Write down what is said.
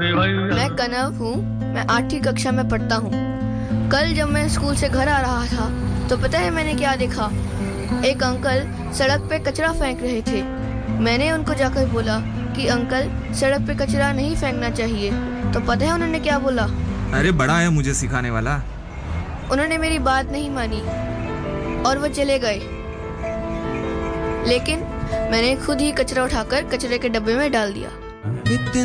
मैं कनव हूँ। मैं 8वीं कक्षा में पढ़ता हूँ। कल जब मैं स्कूल से घर आ रहा था तो पता है मैंने क्या देखा? एक अंकल सड़क पे कचरा फेंक रहे थे। मैंने उनको जाकर बोला कि अंकल, सड़क पे कचरा नहीं फेंकना चाहिए। तो पता है उन्होंने क्या बोला? अरे बड़ा है मुझे सिखाने वाला। उन्होंने मेरी बात नहीं मानी और वो चले गए। लेकिन मैंने खुद ही कचरा उठाकर कचरे के डब्बे में डाल दिया।